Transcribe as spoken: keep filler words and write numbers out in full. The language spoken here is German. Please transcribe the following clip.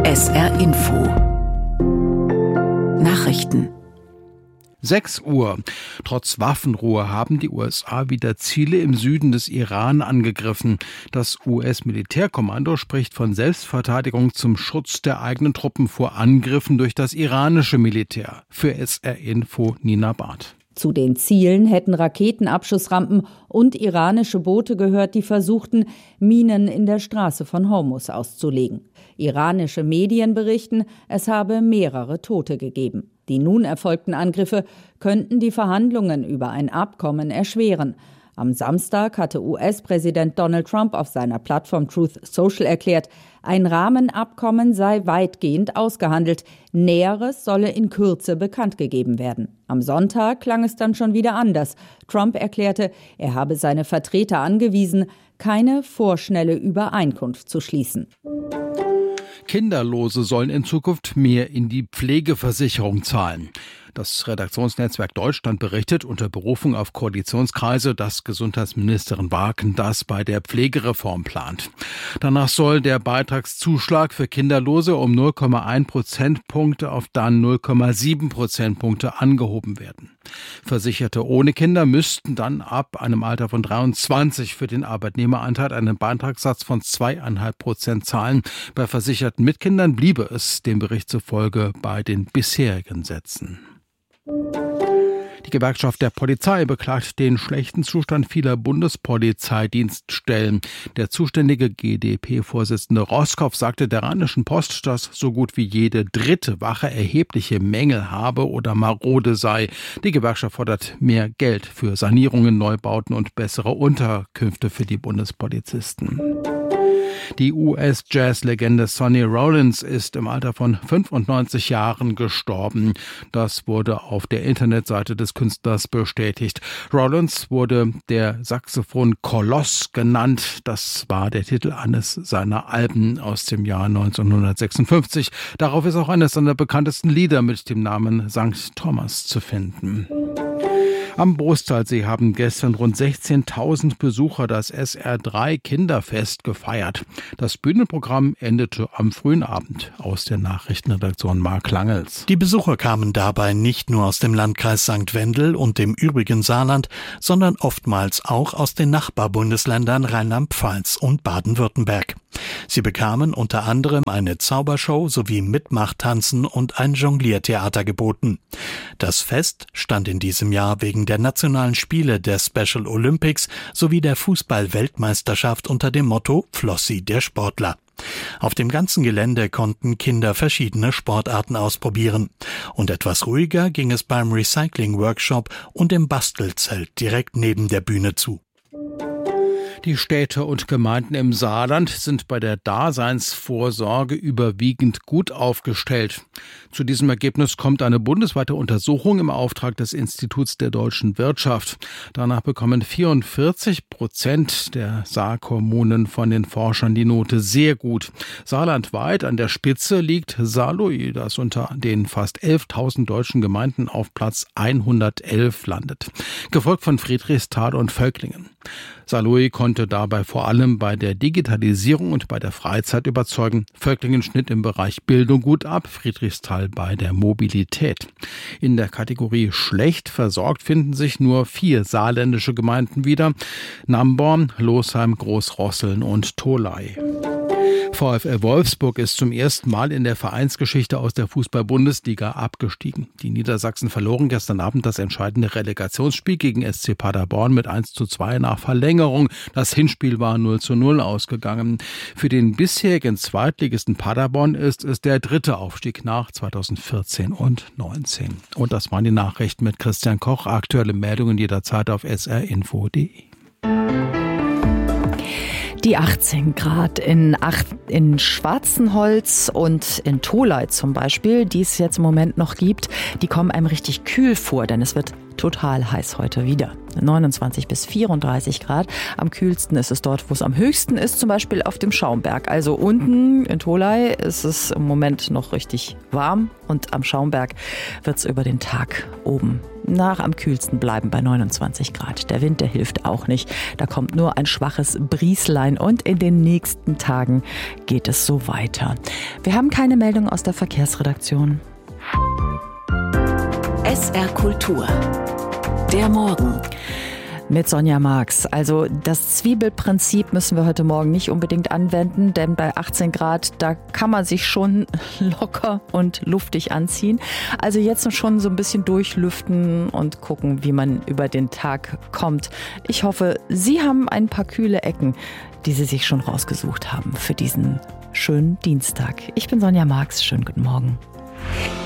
S R Info Nachrichten. sechs Uhr. Trotz Waffenruhe haben die U S A wieder Ziele im Süden des Iran angegriffen. Das U S-Militärkommando spricht von Selbstverteidigung zum Schutz der eigenen Truppen vor Angriffen durch das iranische Militär. Für S R Info Nina Barth. Zu den Zielen hätten Raketenabschussrampen und iranische Boote gehört, die versuchten, Minen in der Straße von Hormuz auszulegen. Iranische Medien berichten, es habe mehrere Tote gegeben. Die nun erfolgten Angriffe könnten die Verhandlungen über ein Abkommen erschweren. Am Samstag hatte U S-Präsident Donald Trump auf seiner Plattform Truth Social erklärt, ein Rahmenabkommen sei weitgehend ausgehandelt. Näheres solle in Kürze bekannt gegeben werden. Am Sonntag klang es dann schon wieder anders. Trump erklärte, er habe seine Vertreter angewiesen, keine vorschnelle Übereinkunft zu schließen. Kinderlose sollen in Zukunft mehr in die Pflegeversicherung zahlen. Das Redaktionsnetzwerk Deutschland berichtet unter Berufung auf Koalitionskreise, dass Gesundheitsministerin Wagen das bei der Pflegereform plant. Danach soll der Beitragszuschlag für Kinderlose um null Komma eins Prozentpunkte auf dann null Komma sieben Prozentpunkte angehoben werden. Versicherte ohne Kinder müssten dann ab einem Alter von dreiundzwanzig für den Arbeitnehmeranteil einen Beitragssatz von zwei Komma fünf Prozent zahlen. Bei Versicherten mit Kindern bliebe es dem Bericht zufolge bei den bisherigen Sätzen. Die Gewerkschaft der Polizei beklagt den schlechten Zustand vieler Bundespolizeidienststellen. Der zuständige G d P-Vorsitzende Roßkopf sagte der Rheinischen Post, dass so gut wie jede dritte Wache erhebliche Mängel habe oder marode sei. Die Gewerkschaft fordert mehr Geld für Sanierungen, Neubauten und bessere Unterkünfte für die Bundespolizisten. Die U S-Jazz-Legende Sonny Rollins ist im Alter von fünfundneunzig Jahren gestorben. Das wurde auf der Internetseite des Künstlers bestätigt. Rollins wurde der Saxophon-Koloss genannt. Das war der Titel eines seiner Alben aus dem Jahr neunzehnhundertsechsundfünfzig. Darauf ist auch eines seiner bekanntesten Lieder mit dem Namen Sankt Thomas zu finden. Am Brustalsee haben gestern rund sechzehntausend Besucher das S R drei Kinderfest gefeiert. Das Bühnenprogramm endete am frühen Abend. Aus der Nachrichtenredaktion Mark Langels. Die Besucher kamen dabei nicht nur aus dem Landkreis Sankt Wendel und dem übrigen Saarland, sondern oftmals auch aus den Nachbarbundesländern Rheinland-Pfalz und Baden-Württemberg. Sie bekamen unter anderem eine Zaubershow sowie Mitmachtanzen und ein Jongliertheater geboten. Das Fest stand in diesem Jahr wegen der nationalen Spiele der Special Olympics sowie der Fußball-Weltmeisterschaft unter dem Motto Flossi der Sportler. Auf dem ganzen Gelände konnten Kinder verschiedene Sportarten ausprobieren. Und etwas ruhiger ging es beim Recycling-Workshop und im Bastelzelt direkt neben der Bühne zu. Die Städte und Gemeinden im Saarland sind bei der Daseinsvorsorge überwiegend gut aufgestellt. Zu diesem Ergebnis kommt eine bundesweite Untersuchung im Auftrag des Instituts der deutschen Wirtschaft. Danach bekommen vierundvierzig Prozent der Saarkommunen von den Forschern die Note sehr gut. Saarlandweit an der Spitze liegt Saarlouis, das unter den fast elftausend deutschen Gemeinden auf Platz hundertelf landet, gefolgt von Friedrichsthal und Völklingen. Saarlouis konnte dabei vor allem bei der Digitalisierung und bei der Freizeit überzeugen. Völklingen schnitt im Bereich Bildung gut ab, Friedrichsthal bei der Mobilität. In der Kategorie schlecht versorgt finden sich nur vier saarländische Gemeinden wieder: Namborn, Losheim, Großrosseln und Tholey. VfL Wolfsburg ist zum ersten Mal in der Vereinsgeschichte aus der Fußball-Bundesliga abgestiegen. Die Niedersachsen verloren gestern Abend das entscheidende Relegationsspiel gegen S C Paderborn mit eins zu zwei nach Verlängerung. Das Hinspiel war null zu null ausgegangen. Für den bisherigen Zweitligisten Paderborn ist es der dritte Aufstieg nach zweitausendvierzehn und neunzehn. Und das waren die Nachrichten mit Christian Koch. Aktuelle Meldungen jederzeit auf s r info punkt d e. Die achtzehn Grad in, Ach- in Schwarzenholz und in Tholey zum Beispiel, die es jetzt im Moment noch gibt, die kommen einem richtig kühl vor, denn es wird total heiß heute wieder. neunundzwanzig bis vierunddreißig Grad. Am kühlsten ist es dort, wo es am höchsten ist, zum Beispiel auf dem Schaumberg. Also unten in Tholey ist es im Moment noch richtig warm und am Schaumberg wird es über den Tag oben nach am kühlsten bleiben bei neunundzwanzig Grad. Der Wind, der hilft auch nicht. Da kommt nur ein schwaches Brieslein und in den nächsten Tagen geht es so weiter. Wir haben keine Meldung aus der Verkehrsredaktion. S R Kultur. Der Morgen. Mit Sonja Marx. Also das Zwiebelprinzip müssen wir heute Morgen nicht unbedingt anwenden, denn bei achtzehn Grad, da kann man sich schon locker und luftig anziehen. Also jetzt schon so ein bisschen durchlüften und gucken, wie man über den Tag kommt. Ich hoffe, Sie haben ein paar kühle Ecken, die Sie sich schon rausgesucht haben für diesen schönen Dienstag. Ich bin Sonja Marx. Schönen guten Morgen.